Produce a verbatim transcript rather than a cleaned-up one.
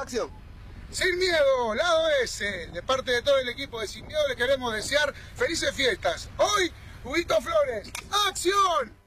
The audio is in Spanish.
acción. Sin miedo, lado S, de parte de todo el equipo de Sin Miedo les queremos desear felices fiestas. Hoy, Huguito Flores, ¡acción!